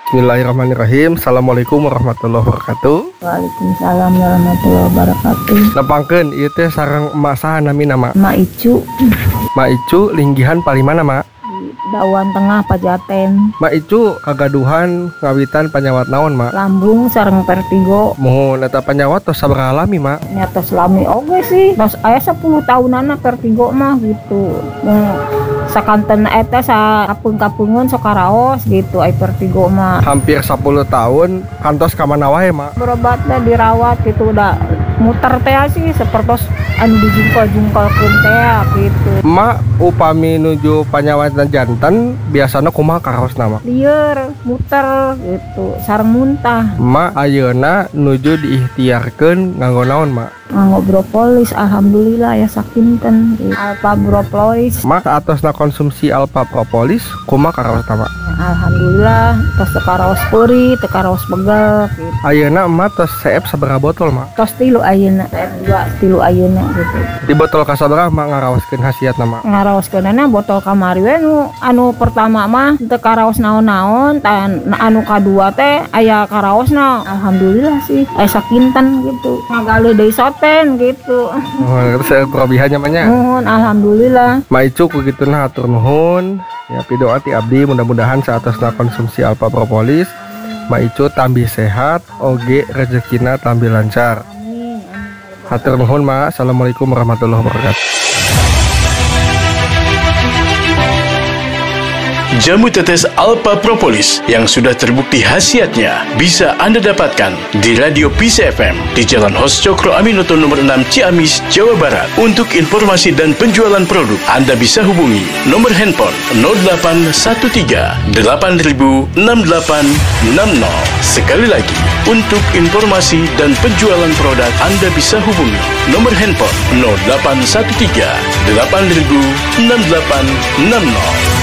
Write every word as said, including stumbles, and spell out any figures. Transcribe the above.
Bismillahirrahmanirrahim. Assalamualaikum warahmatullahi wabarakatuh. Waalaikumsalam warahmatullahi wabarakatuh. Nepangkeun ieu teh sareng emak saha nami nama? Mak Icu. Mak Icu linggihan palimana, Mak? Di Dawan Tengah Pajaten. Mak Icu kagaduhan ngawitan panyawat naon, Mak? Lambung sareng vertigo. Mohon eta panyawat tos sabaraha lami, Mak? Nyata selami oge sih. Tos aya sepuluh tahunana vertigo mah gitu. Mau sakanten eta sa kapung-kapungun sok karaos gitu ai vertigo mah. Hampir sepuluh tahun kantos ka mana wae, Mak? Berobat dah dirawat gitu udah muter teh sih sepertos anu dijungkal-jungkalkeun teh gitu. Mak upami nuju panyawatan janten biasana kumaha karaosna, Mak? Lieur muter gitu sareng muntah. Mak ayeuna nuju diikhtiarkeun nganggo naon, Mak? Nganggo propolis alhamdulillah ya sakinten gitu. Alpha propolis. Mak saatosna konsumsi alpha propolis kumaha karaosna, Mak? Alhamdulillah tos teu karaos peuri teu karaos begel gitu. Ayeuna emak tos C F sabaraha botol, Mak? Tos tilu ayeuna dua tilu ayeuna gitu. Di botol kasabaraha Mak ngaraoskeun hasiatna, Mak? Ngaraoskeunana botol kamari we nu anu pertama mah teu karaos naon-naon tan anu kadua teh aya karaosna alhamdulillah sih aya sakinten gitu. Ngagale deui soten gitu. Oh, terus kelebihannya mah nya. Nuhun alhamdulillah. Mak Icu kugituna hatur nuhun. Ya pidoa ti abdi mudah-mudahan saatosna konsumsi alpha propolis Mak Icu tambih sehat oge rezekina tambih lancar. Hatur nuhun, Mak. Assalamualaikum warahmatullahi wabarakatuh. Jamu tetes Alpha Propolis yang sudah terbukti khasiatnya bisa Anda dapatkan di Radio P C F M di Jalan Hos Cokro Aminoto nomor enam Ciamis, Jawa Barat. Untuk informasi dan penjualan produk, Anda bisa hubungi nomor handphone nol delapan satu tiga delapan nol enam delapan enam nol. Sekali lagi, untuk informasi dan penjualan produk, Anda bisa hubungi nomor handphone nol delapan satu tiga delapan nol enam delapan enam nol.